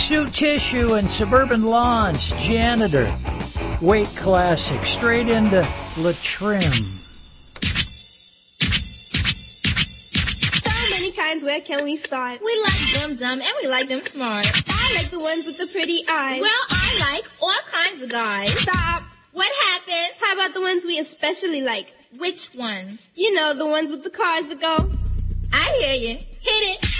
Suit Tissue and Suburban Lawns, Janitor. Weight Classic, straight into La Trim. So many kinds, where can we start? We like them dumb and we like them smart. I like the ones with the pretty eyes. Well, I like all kinds of guys. Stop. What happened? How about the ones we especially like? Which ones? You know, the ones with the cars that go. I hear you. Hit it.